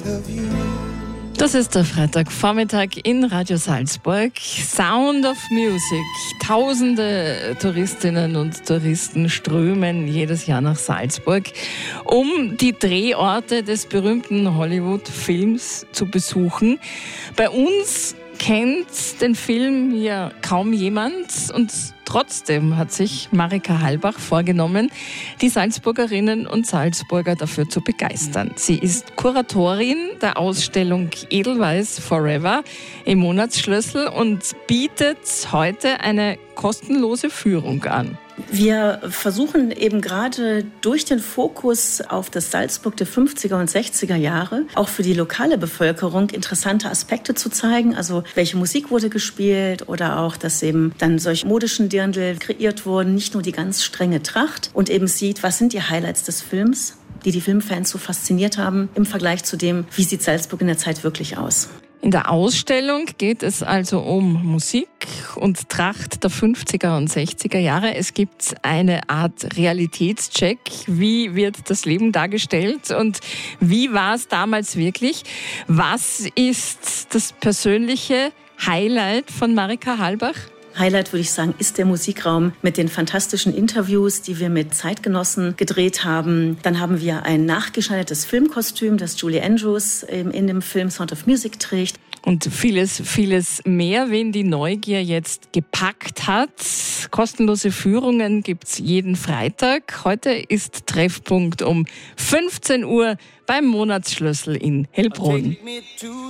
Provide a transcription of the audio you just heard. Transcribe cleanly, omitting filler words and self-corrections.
Das ist der Freitagvormittag in Radio Salzburg. Sound of Music. Tausende Touristinnen und Touristen strömen jedes Jahr nach Salzburg, um die Drehorte des berühmten Hollywood-Films zu besuchen. Bei uns kennt den Film ja kaum jemand und trotzdem hat sich Marika Halbach vorgenommen, die Salzburgerinnen und Salzburger dafür zu begeistern. Sie ist Kuratorin der Ausstellung Edelweiss Forever im Monatsschlüssel und bietet heute eine kostenlose Führung an. Wir versuchen eben gerade durch den Fokus auf das Salzburg der 50er und 60er Jahre auch für die lokale Bevölkerung interessante Aspekte zu zeigen. Also welche Musik wurde gespielt oder auch, dass eben dann solche modischen Dirndl kreiert wurden, nicht nur die ganz strenge Tracht und eben sieht, was sind die Highlights des Films, die Filmfans so fasziniert haben im Vergleich zu dem, wie sieht Salzburg in der Zeit wirklich aus. In der Ausstellung geht es also um Musik und Tracht der 50er und 60er Jahre. Es gibt eine Art Realitätscheck. Wie wird das Leben dargestellt und wie war es damals wirklich? Was ist das persönliche Highlight von Marika Halbach? Highlight, würde ich sagen, ist der Musikraum mit den fantastischen Interviews, die wir mit Zeitgenossen gedreht haben. Dann haben wir ein nachgeschneidertes Filmkostüm, das Julie Andrews in dem Film Sound of Music trägt. Und vieles mehr, wen die Neugier jetzt gepackt hat. Kostenlose Führungen gibt's jeden Freitag. Heute ist Treffpunkt um 15 Uhr beim Monatsschlüssel in Hellbrunn.